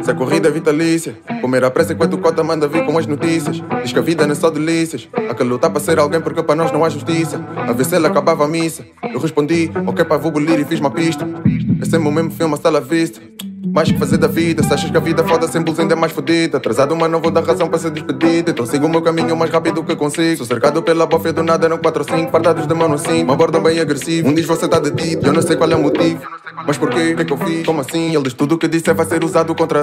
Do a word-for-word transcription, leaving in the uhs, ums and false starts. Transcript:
Esta corrida é vitalícia. Comer à pressa enquanto o cota manda vir com as notícias. Diz que a vida não é só delícias. Há que lutar para ser alguém porque para nós não há justiça. A ver se ela acabava a missa. Eu respondi, ok pá, vou bolir e fiz uma pista. É sempre o mesmo filme, a sala vista. Mais que fazer da vida, se achas que a vida foda sem bulls ainda é mais fodida. Atrasado mas não vou dar razão para ser despedido. Então sigo o meu caminho o mais rápido que consigo. Sou cercado pela bofia do nada, eram quatro ou cinco fardados de mano assim, uma borda bem agressiva. Um diz você tá detido, eu não sei qual é o motivo. Mas porquê, o que é que eu fiz, como assim? Ele diz tudo o que disse vai ser usado contra